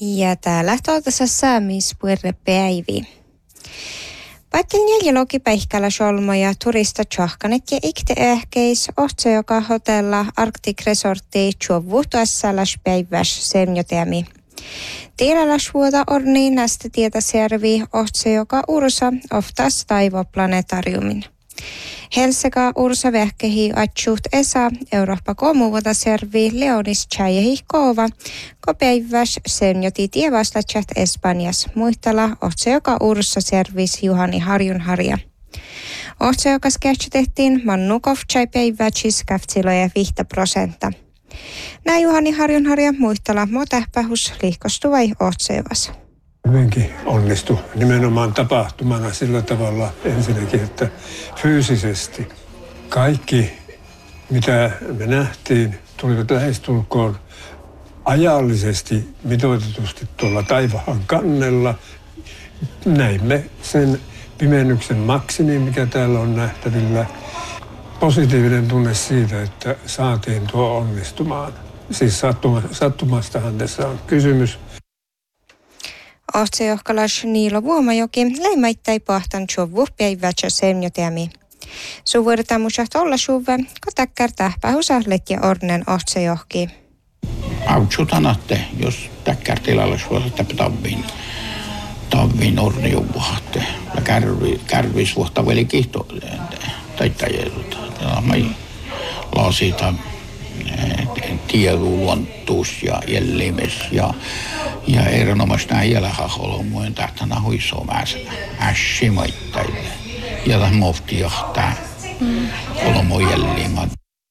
Ja täällä tuotassa saamispuerrepäivi. Vaikka neljälogi päihkällä solmoja turista tjohkanet ja ikte ehkeis ohtse joka hotella Arctic Resortti tjuvutuassalas päiväs semjoteami. Tiiläläs vuota orni nästä tietäservi ohtse joka ursa oftas taivoplanetariumin. Helsega ursa vähkehi atsuht esa Eurooppa komuvuota servi Leonis Chayehi kova, ko päiväs semjoti tievastachat Espanjas muistella ohtse joka ursa servis Juhani Harjunharja. Ohtse joka sketchetettiin Mannukov chai päivätsis käftsiloja 5%. Nää Juhani Harjunharja muistella motähpähus liikostuvai ohtsevas. Hyvinkin onnistui nimenomaan tapahtumana sillä tavalla ensinnäkin, että fyysisesti kaikki, mitä me nähtiin, tulivat lähestulkoon ajallisesti mitoitetusti tuolla taivaan kannella. Näimme sen pimennyksen maksimin, mikä täällä on nähtävillä. Positiivinen tunne siitä, että saatiin tuo onnistumaan. Siis sattumastahan tässä on kysymys. Ohtse johkalas Niilo Vuomajoki leimaittai pahtan tjovu päivätsä semjoteami. Suvuudetamusat olla suve, kotakkar tähpähusahlet ja ornen ohtse johki. Autsutanatte, jos täkkär tilalla suosittaa tavviin orniuvahatte. Ja kärvis vuotta veli kihto taittajelut. Mä lasita tieduluontuus ja jällimes ja erinomaisesti näin jälhaholomujen tähtänä huisoomäisenä ässimaittaille. Ja tämän mofti johtaa olomu jällimat.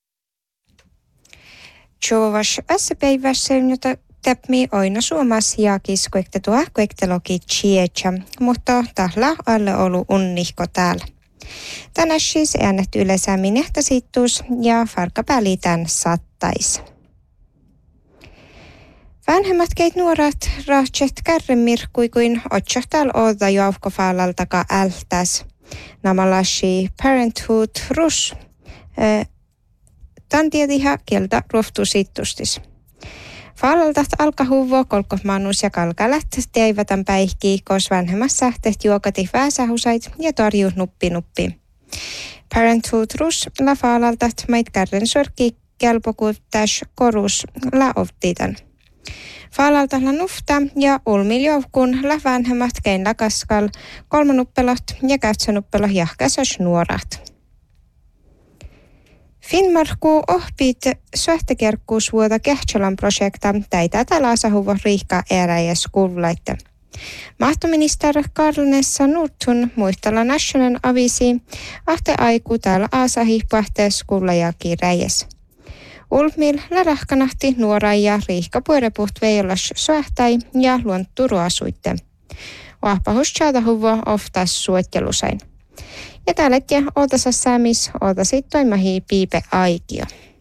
Tjovas ässäpäivässä, jota täpmi aina suomas ja kiskuekte tuahkuekteloki chietsa, mutta tahla alle olu unnihko täällä. Tänään siis äänet yleensä minehtäsittuus ja farkapääli tän sattais. Vanhemmat keit nuorat rahtset kärremirkkui kuin otsahtal oda jouhkofaalaltaka ältäs. Namalashi Parenthood Rus. Tantietiha kieltä ruoftusittustis. Faalaltat alkahuvo kolkosmannus ja kalkalät teivätän päihki, kos vanhemmassa sähteet juokati väsähusait ja torjuu nuppi. Parenthood Rus la faalaltat mait kärren sorki kelpokuuttäs korus la ovtitan. Faalaltat la nufta ja ulmiljoukun la vanhemmat kein la kaskal kolmanuppelot ja käytsänuppelo jahkäsös nuorat. Finnmarkku ohpit söhtäkerkkuusvuota Kehtsolan projekta täitä talasahuvo riikka eräjäs kuulaitte. Mahtominister Karl-Nessa Nurtun muistella National Avisi ahte aiku täällä aasahi pahtees kuulajakin räjäs. Ulmil lärähkanahti nuora ja riikka puorepuht veijolas söhtäi ja luonttu ruosuitte. Oahpahus tjaatahuvo oftas suottelusain. Ja täällä oltasa säämis oltasit toimahi piipe aikio.